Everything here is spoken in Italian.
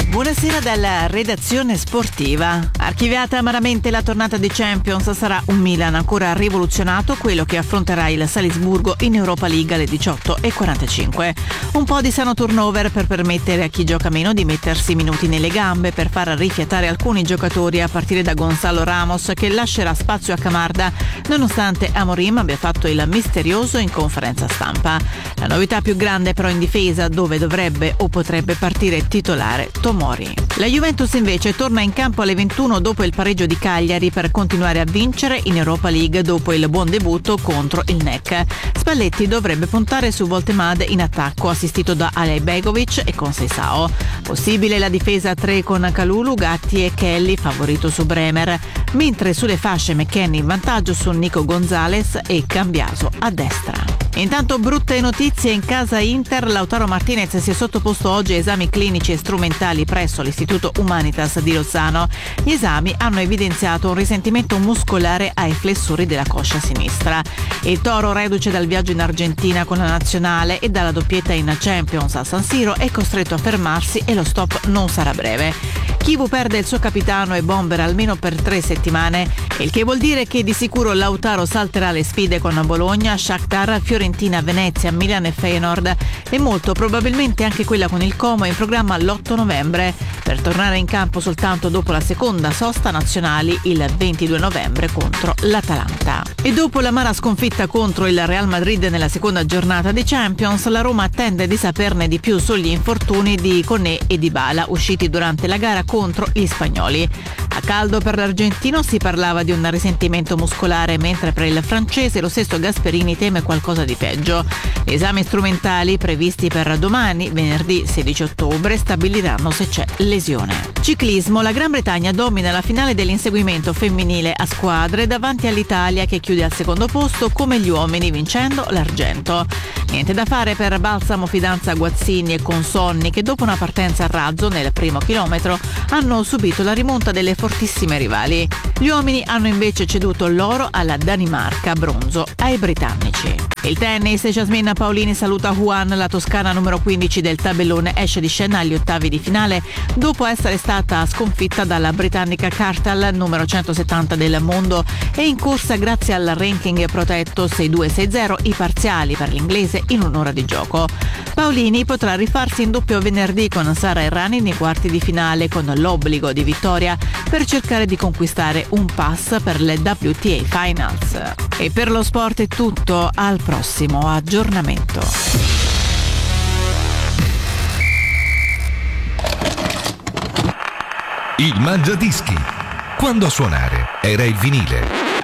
Buonasera dalla redazione sportiva. Archiviata amaramente la tornata di Champions, sarà un Milan ancora rivoluzionato quello che affronterà il Salisburgo in Europa League alle 18:45. Un po' di sano turnover per permettere a chi gioca meno di mettersi minuti nelle gambe, per far rifiatare alcuni giocatori a partire da Gonzalo Ramos, che lascerà spazio a Camarda nonostante Amorim abbia fatto il misterioso in conferenza stampa. La novità più grande però in difesa, dove dovrebbe o potrebbe partire titolare Tomori. La Juventus invece torna in campo alle 21 dopo il pareggio di Cagliari per continuare a vincere in Europa League dopo il buon debutto contro il NEC. Spalletti dovrebbe puntare su Voltemade in attacco, assistito da Alejbegovic e Conceição. Possibile la difesa a 3 con Kalulu, Gatti e Kelly, favorito su Bremer, mentre sulle fasce McKennie in vantaggio su Nico Gonzalez e Cambiaso a destra. Intanto brutte notizie in casa Inter. Lautaro Martinez si è sottoposto oggi a esami clinici e strumentali presso l'Istituto Humanitas di Lozano. Gli esami hanno evidenziato un risentimento muscolare ai flessori della coscia sinistra. Il Toro, reduce dal viaggio in Argentina con la nazionale e dalla doppietta in Champions a San Siro, è costretto a fermarsi e lo stop non sarà breve. Chivu perde il suo capitano e bomber almeno per 3 settimane, il che vuol dire che di sicuro Lautaro salterà le sfide con Bologna, Shakhtar, Fiorentina, Venezia, Milan e Feyenoord, e molto probabilmente anche quella con il Como in programma l'8 novembre, per tornare in campo soltanto dopo la seconda sosta nazionali il 22 novembre contro l'Atalanta. E dopo l'amara sconfitta contro il Real Madrid nella seconda giornata di Champions, la Roma attende di saperne di più sugli infortuni di Koné e Dybala usciti durante la gara contro gli spagnoli. A caldo per l'argentino si parlava di un risentimento muscolare, mentre per il francese lo stesso Gasperini teme qualcosa di peggio. Gli esami strumentali previsti per domani, venerdì 16 ottobre, stabiliranno se c'è lesione. Ciclismo, la Gran Bretagna domina la finale dell'inseguimento femminile a squadre davanti all'Italia, che chiude al secondo posto come gli uomini, vincendo l'argento. Niente da fare per Balsamo Fidanza, Guazzini e Consonni, che dopo una partenza a razzo nel primo chilometro hanno subito la rimonta delle fortissime rivali. Gli uomini hanno invece ceduto l'oro alla Danimarca, bronzo ai britannici. Il tennis, Jasmine Paolini saluta Juan, la toscana numero 15 del tabellone esce di scena agli ottavi di finale dopo essere stata sconfitta dalla britannica Cartel, numero 170 del mondo, e in corsa grazie al ranking protetto 6-2-6-0 i parziali per l'inglese in un'ora di gioco. Paolini potrà rifarsi in doppio venerdì con Sara Errani nei quarti di finale, con l'obbligo di vittoria per cercare di conquistare un pass per le WTA Finals. E per lo sport è tutto, al prossimo aggiornamento. Il Mangiadischi. Quando a suonare era il vinile.